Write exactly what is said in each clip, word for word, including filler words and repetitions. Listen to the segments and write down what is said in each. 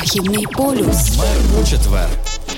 Західний полюс. Мер у четвер.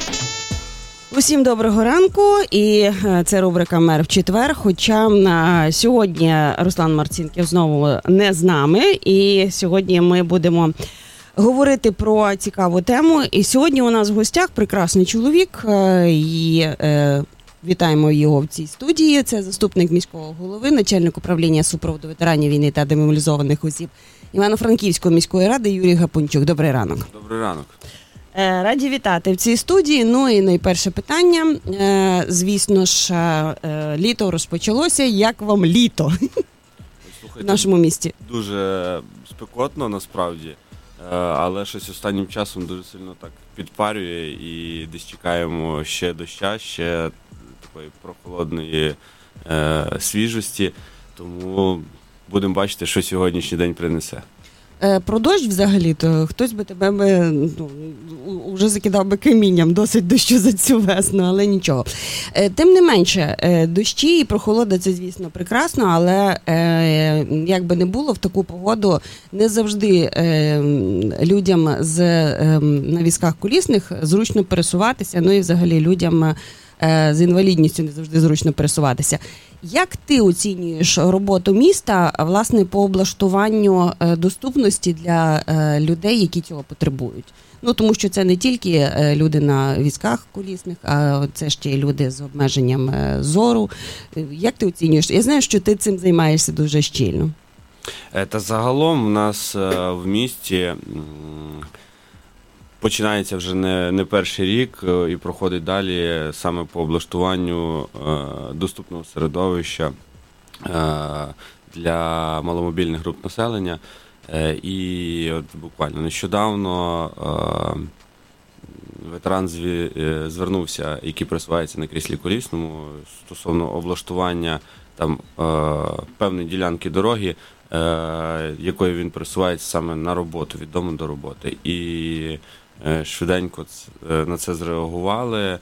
Усім доброго ранку, і це рубрика «Мер в четвер», хоча сьогодні Руслан Марцінків знову не з нами, і сьогодні ми будемо говорити про цікаву тему. І сьогодні у нас в гостях прекрасний чоловік, і е, вітаємо його в цій студії. Це заступник міського голови, начальник управління супроводу ветеранів війни та демобілізованих осіб Івано-Франківської міської ради Юрій Гапончук. Добрий ранок. Добрий ранок. Раді вітати в цій студії. Ну і найперше питання. Звісно ж, літо розпочалося. Як вам літо Слухайте, в нашому місті? Дуже спекотно насправді, але щось останнім часом дуже сильно так підпарює і десь чекаємо ще доща, ще такої прохолодної е, свіжості. Тому будемо бачити, що сьогоднішній день принесе. Про дощ взагалі-то хтось би тебе би, ну, вже закидав би камінням досить дощу за цю весну, але нічого. Тим не менше, дощі і прохолода – це, звісно, прекрасно, але як би не було, в таку погоду не завжди людям з, на візках колісних зручно пересуватися, ну і взагалі людям з інвалідністю не завжди зручно пересуватися. Як ти оцінюєш роботу міста, власне, по облаштуванню доступності для людей, які цього потребують? Ну, тому що це не тільки люди на візках колісних, а це ще й люди з обмеженням зору. Як ти оцінюєш? Я знаю, що ти цим займаєшся дуже щільно. Та загалом у нас в місті починається вже не, не перший рік і проходить далі саме по облаштуванню е, доступного середовища е, для маломобільних груп населення. Е, і от буквально нещодавно е, ветеран зві, е, звернувся, який пересувається на кріслі колісному, стосовно облаштування там е, певної ділянки дороги, е, якою він пересувається саме на роботу, від дому до роботи. І швиденько на це зреагували,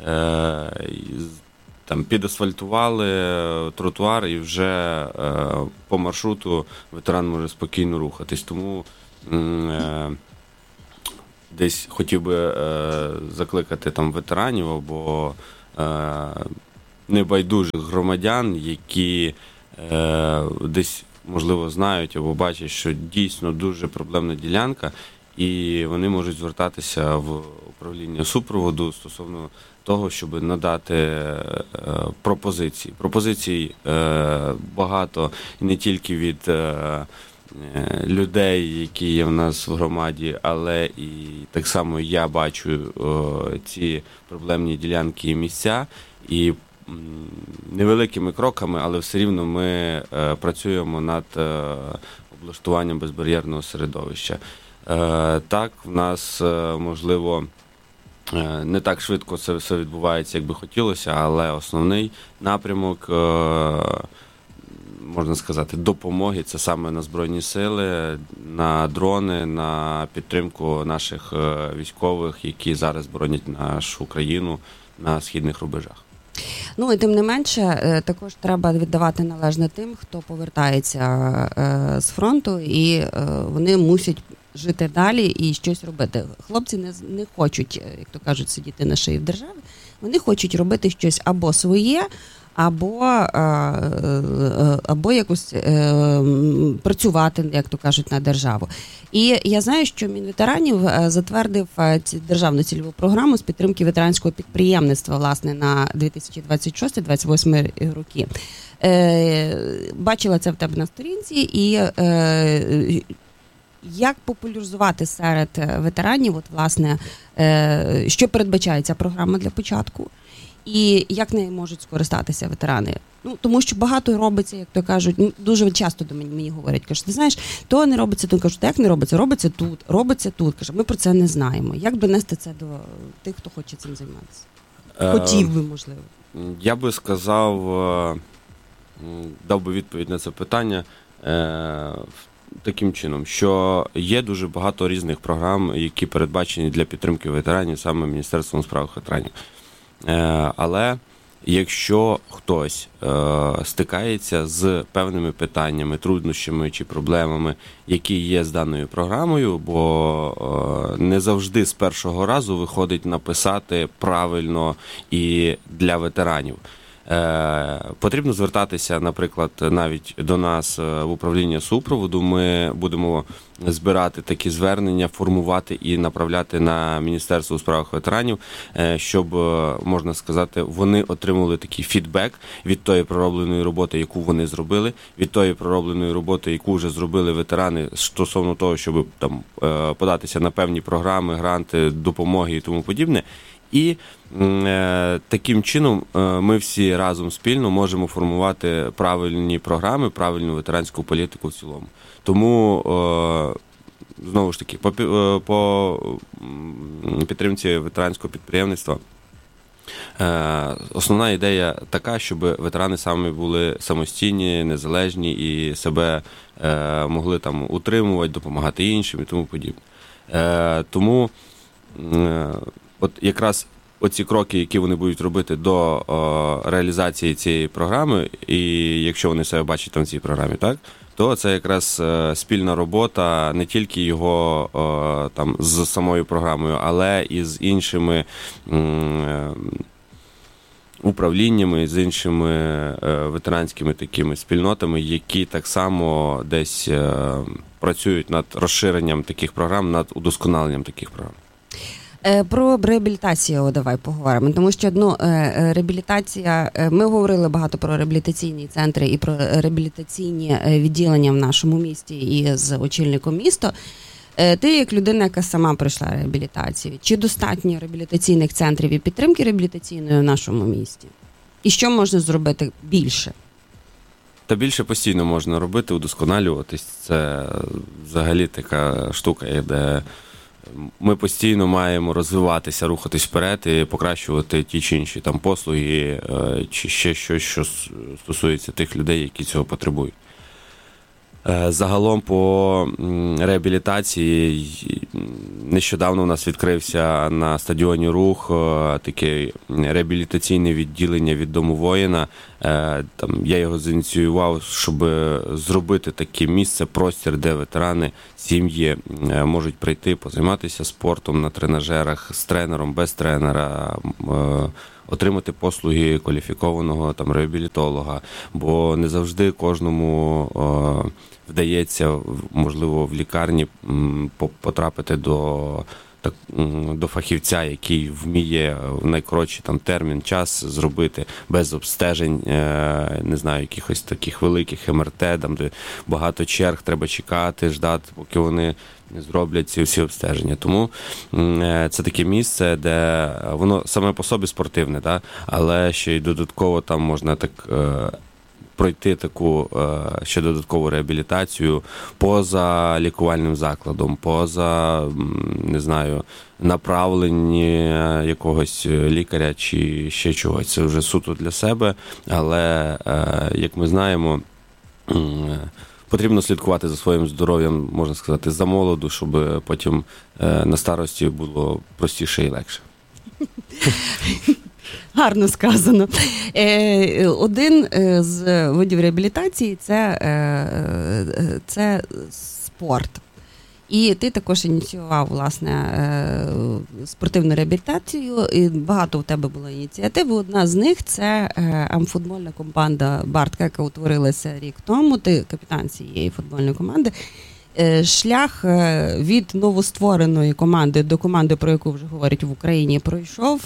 там підасфальтували тротуар і вже по маршруту ветеран може спокійно рухатись. Тому десь хотів би закликати там ветеранів або небайдужих громадян, які десь, можливо, знають або бачать, що дійсно дуже проблемна ділянка, і вони можуть звертатися в управління супроводу стосовно того, щоб надати е, пропозиції. Пропозицій е, багато, і не тільки від е, людей, які є в нас в громаді, але і так само я бачу е, ці проблемні ділянки і місця. І м, невеликими кроками, але все рівно ми е, працюємо над е, облаштуванням безбар'єрного середовища. Так, в нас, можливо, не так швидко це все відбувається, як би хотілося, але основний напрямок, можна сказати, допомоги – це саме на Збройні Сили, на дрони, на підтримку наших військових, які зараз боронять нашу країну на східних рубежах. Ну і тим не менше, також треба віддавати належне тим, хто повертається з фронту, і вони мусять жити далі і щось робити. Хлопці не, не хочуть, як то кажуть, сидіти на шиї в державі, вони хочуть робити щось або своє, або, або якось працювати, як то кажуть, на державу. І я знаю, що Мінветеранів затвердив державну цільову програму з підтримки ветеранського підприємництва, власне, на дві тисячі двадцять шостий - двадцять восьмий роки. Бачила це в тебе на сторінці, і як популяризувати серед ветеранів, от, власне, що передбачає ця програма для початку, і як нею можуть скористатися ветерани? Ну, тому що багато робиться, як то кажуть, ну, дуже часто до мені, мені говорять, кажуть, ти знаєш, то не робиться тут, кажуть, як не робиться, робиться тут, робиться тут, каже, ми про це не знаємо. Як донести це до тих, хто хоче цим займатися? Хотів би, можливо. Я би сказав, дав би відповідь на це питання таким чином, що є дуже багато різних програм, які передбачені для підтримки ветеранів саме Міністерством у справах ветеранів. Але Якщо хтось е, стикається з певними питаннями, труднощами чи проблемами, які є з даною програмою, бо е, не завжди з першого разу виходить написати правильно і для ветеранів. Е, потрібно звертатися, наприклад, навіть до нас в управління супроводу. Ми будемо збирати такі звернення, формувати і направляти на Міністерство у справах ветеранів, е, щоб, можна сказати, вони отримали такий фідбек від тої проробленої роботи, яку вони зробили, від тої проробленої роботи, яку вже зробили ветерани стосовно того, щоб там е, податися на певні програми, гранти, допомоги і тому подібне. І е, таким чином е, ми всі разом спільно можемо формувати правильні програми, правильну ветеранську політику в цілому. Тому, е, знову ж таки, по, е, по підтримці ветеранського підприємництва е, основна ідея така, щоб ветерани самі були самостійні, незалежні і себе е, могли там утримувати, допомагати іншим і тому подібне. Е, тому е, От якраз оці кроки, які вони будуть робити до о, реалізації цієї програми, і якщо вони себе бачать там в цій програмі, так, то це якраз е, спільна робота не тільки його о, там з самою програмою, але і з іншими м, управліннями, з іншими е, ветеранськими такими спільнотами, які так само десь е, працюють над розширенням таких програм, над удосконаленням таких програм. Про реабілітацію давай поговоримо, тому що ну, реабілітація, ми говорили багато про реабілітаційні центри і про реабілітаційні відділення в нашому місті і з очільником міста. Ти як людина, яка сама пройшла реабілітацію, чи достатньо реабілітаційних центрів і підтримки реабілітаційної в нашому місті? І що можна зробити більше? Та більше постійно можна робити, удосконалюватись. Це взагалі така штука, де ми постійно маємо розвиватися, рухатись вперед і покращувати ті чи інші там послуги, чи ще щось, що стосується тих людей, які цього потребують. Загалом по реабілітації нещодавно у нас відкрився на стадіоні «Рух» таке реабілітаційне відділення від Дому воїна. Там я його зініціював, щоб зробити таке місце, простір, де ветерани, сім'ї можуть прийти, позайматися спортом на тренажерах з тренером, без тренера, отримати послуги кваліфікованого там реабілітолога, бо не завжди кожному о, вдається, можливо, в лікарні потрапити до, так, до фахівця, який вміє в найкоротший там термін, час зробити без обстежень, не знаю, якихось таких великих ем ер те, там, де багато черг, треба чекати, ждати, поки вони зроблять ці всі обстеження. Тому це таке місце, де воно саме по собі спортивне, да? Але ще й додатково там можна так е, пройти таку е, ще додаткову реабілітацію поза лікувальним закладом, поза, не знаю, направленні якогось лікаря чи ще чогось. Це вже суто для себе, але, е, як ми знаємо, е, потрібно слідкувати за своїм здоров'ям, можна сказати, за молоду, щоб потім е, на старості було простіше і легше. Гарно сказано. Е, один з видів реабілітації – це, е, це спорт. І ти також ініціював, власне, спортивну реабілітацію, і багато у тебе було ініціатив. Одна з них – це футбольна команда «Бартка», яка утворилася рік тому. Ти капітан цієї футбольної команди. Шлях від новоствореної команди до команди, про яку вже говорять в Україні, пройшов.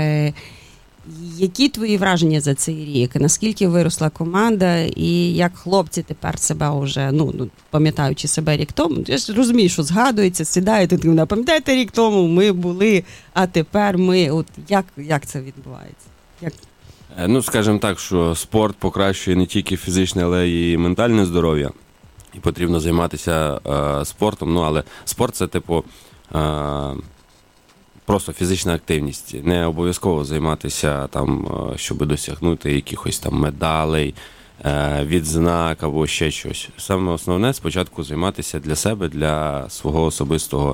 Які твої враження за цей рік? Наскільки виросла команда і як хлопці тепер себе вже, ну, пам'ятаючи себе рік тому, я ж розумію, що згадується, сідають, і вона, пам'ятаєте, рік тому ми були, а тепер ми, от як, як це відбувається? Як? Ну, скажімо так, що спорт покращує не тільки фізичне, але й ментальне здоров'я. І потрібно займатися е, спортом, ну, але спорт – це, типу, е, просто фізична активність. Не обов'язково займатися там, щоб досягнути якихось там медалей, відзнак або ще щось. Саме основне спочатку займатися для себе, для свого особистого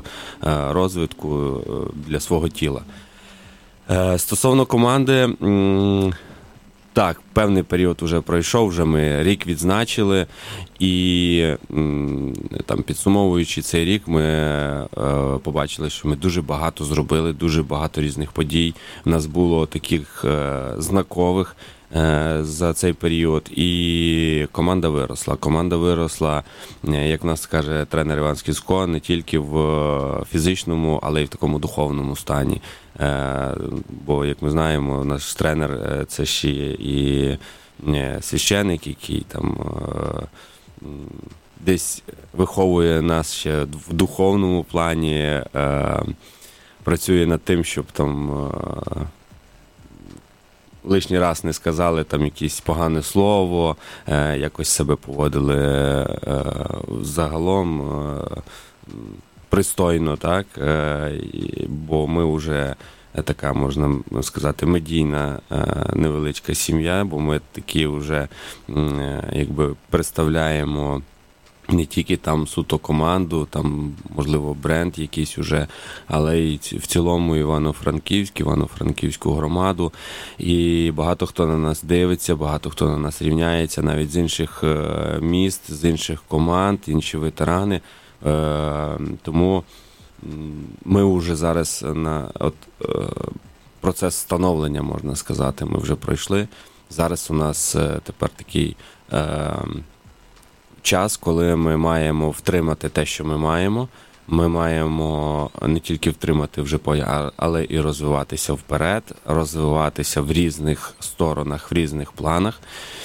розвитку, для свого тіла. Стосовно команди, так, певний період вже пройшов, вже ми рік відзначили, і там, підсумовуючи цей рік, ми е, побачили, що ми дуже багато зробили, дуже багато різних подій. У нас було таких е, знакових е, за цей період, і команда виросла. Команда виросла, як нас каже тренер Іван Скіцько, не тільки в фізичному, але й в такому духовному стані. Бо, як ми знаємо, наш тренер – це ще і священик, який там десь виховує нас ще в духовному плані, працює над тим, щоб там лишній раз не сказали там якесь погане слово, якось себе поводили загалом пристойно, так, бо ми вже така, можна сказати, медійна невеличка сім'я, бо ми такі вже, якби, представляємо не тільки там суто команду, там, можливо, бренд якийсь уже, але й в цілому Івано-Франківськ, Івано-Франківську громаду. І багато хто на нас дивиться, багато хто на нас рівняється, навіть з інших міст, з інших команд, інші ветерани. Тому ми вже зараз на от, процес становлення, можна сказати, ми вже пройшли. Зараз у нас тепер такий е, час, коли ми маємо втримати те, що ми маємо. Ми маємо не тільки втримати вже, але і розвиватися вперед, розвиватися в різних сторонах, в різних планах.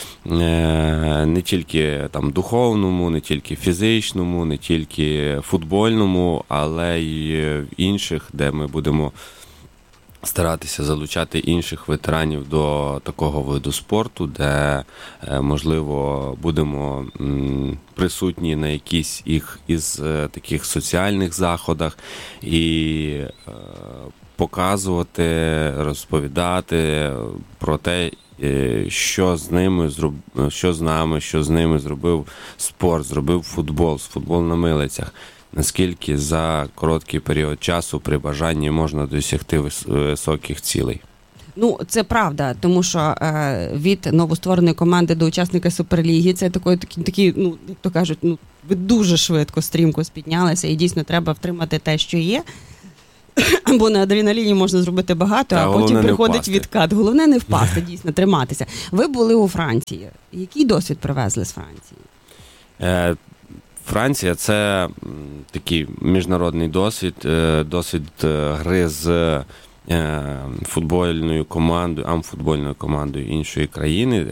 Не тільки там духовному, не тільки фізичному, не тільки футбольному, але й в інших, де ми будемо старатися залучати інших ветеранів до такого виду спорту, де, можливо, будемо присутні на якісь їх із таких соціальних заходах і показувати, розповідати про те, що з ними зроб... що з нами, що з ними зробив спорт, зробив футбол, футбол на милицях. Наскільки за короткий період часу при бажанні можна досягти високих цілей. Ну, це правда, тому що е, від новоствореної команди до учасника Суперліги це такий, такий, такий, ну, як то кажуть, ну, ви дуже швидко, стрімко спіднялися, і дійсно треба втримати те, що є. Бо на адреналіні можна зробити багато, Та, а потім приходить відкат. Головне не впасти, дійсно, триматися. Ви були у Франції. Який досвід привезли з Франції? Е, Франція – це такий міжнародний досвід, досвід гри з футбольною командою, амфутбольною командою іншої країни.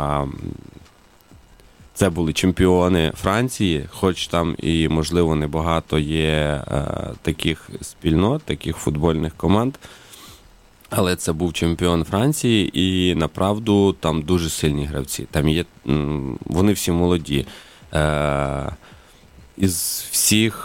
Це були чемпіони Франції, хоч там і, можливо, небагато є таких спільнот, таких футбольних команд, але це був чемпіон Франції, і, направду, там дуже сильні гравці. Там є, вони всі молоді. Із всіх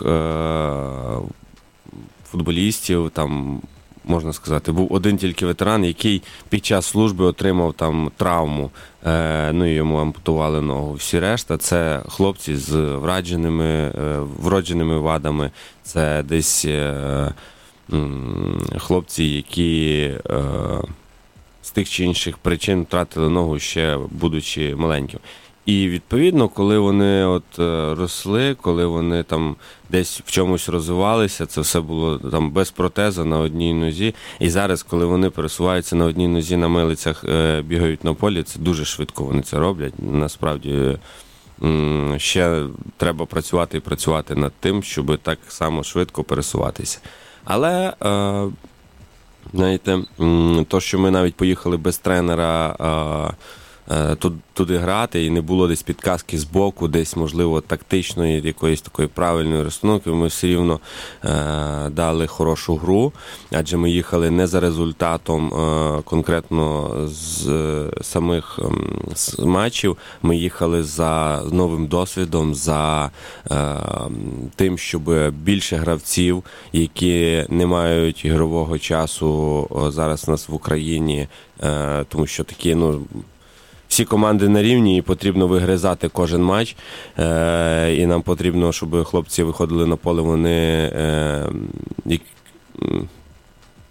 футболістів, там, можна сказати, був один тільки ветеран, який під час служби отримав там травму, е, ну і йому ампутували ногу. Всі решта – це хлопці з вродженими, е, вродженими вадами, це десь е, хлопці, які е, з тих чи інших причин втратили ногу ще будучи маленьким. І, відповідно, коли вони от росли, коли вони там десь в чомусь розвивалися, це все було там без протеза на одній нозі. І зараз, коли вони пересуваються на одній нозі на милицях, бігають на полі, це дуже швидко вони це роблять. Насправді, ще треба працювати і працювати над тим, щоб так само швидко пересуватися. Але, знаєте, то, що ми навіть поїхали без тренера туди грати, і не було десь підказки з боку, десь, можливо, тактичної, якоїсь такої правильної розстановки, ми все рівно е, дали хорошу гру, адже ми їхали не за результатом е, конкретно з е, самих е, з матчів, ми їхали за новим досвідом, за е, тим, щоб більше гравців, які не мають ігрового часу е, зараз у нас в Україні, е, тому що такі, ну, всі команди на рівні, і потрібно вигризати кожен матч. Е, і нам потрібно, щоб хлопці виходили на поле, вони е,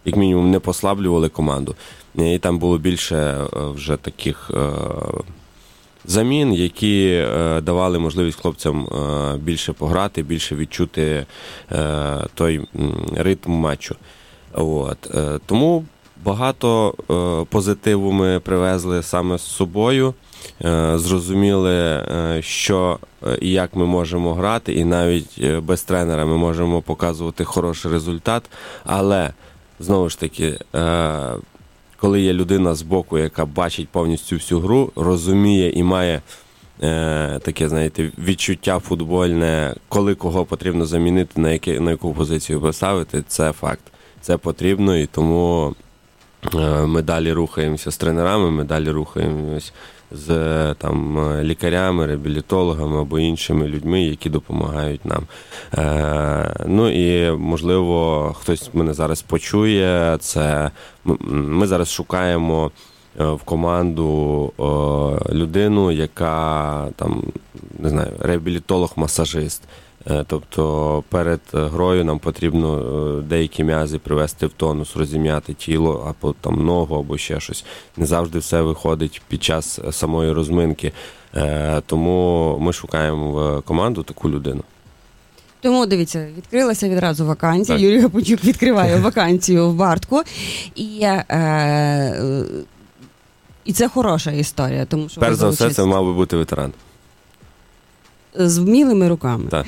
як мінімум, не послаблювали команду. І там було більше вже таких замін, які давали можливість хлопцям більше пограти, більше відчути той ритм матчу. От. Тому багато позитиву ми привезли саме з собою, зрозуміли, що і як ми можемо грати, і навіть без тренера ми можемо показувати хороший результат, але, знову ж таки, коли є людина збоку, яка бачить повністю всю гру, розуміє і має е, таке, знаєте, відчуття футбольне, коли кого потрібно замінити, на, яке, на яку позицію поставити, це факт. Це потрібно, і тому е, ми далі рухаємося з тренерами, ми далі рухаємося з там, лікарями, реабілітологами або іншими людьми, які допомагають нам. Е, ну і, можливо, хтось мене зараз почує, це ми зараз шукаємо в команду е, людину, яка, там, не знаю, реабілітолог-масажист. Тобто перед грою нам потрібно деякі м'язи привести в тонус, розім'яти тіло, або там ногу, або ще щось. Не завжди все виходить під час самої розминки. Тому ми шукаємо в команду таку людину. Тому, дивіться, відкрилася відразу вакансія. Так. Юрій Гапончук відкриває вакансію в Бартку. І, е, і це хороша історія. Тому що перш за все, це мав би бути ветеран. З вмілими руками. Так.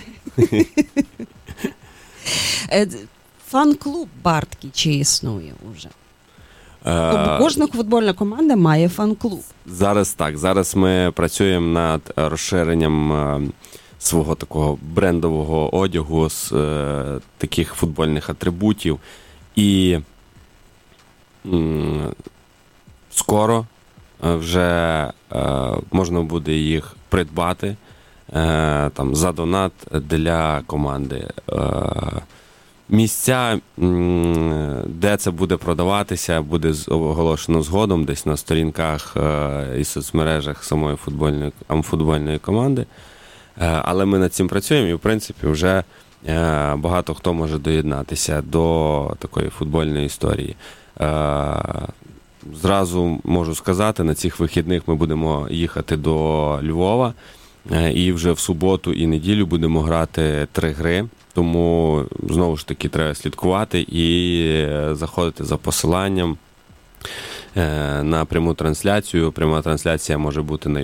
Фан-клуб Бартки чи існує вже? Е, Тобто кожна футбольна команда має фан-клуб. Зараз так. Зараз ми працюємо над розширенням е, свого такого брендового одягу з е, таких футбольних атрибутів. І м, скоро вже е, можна буде їх придбати там за донат для команди. Місця, де це буде продаватися, буде оголошено згодом десь на сторінках і соцмережах самої футбольної, футбольної команди. Але ми над цим працюємо і, в принципі, вже багато хто може доєднатися до такої футбольної історії. Зразу можу сказати, на цих вихідних ми будемо їхати до Львова. І вже в суботу і неділю будемо грати три гри, тому, знову ж таки, треба слідкувати і заходити за посиланням на пряму трансляцію. Пряма трансляція може бути на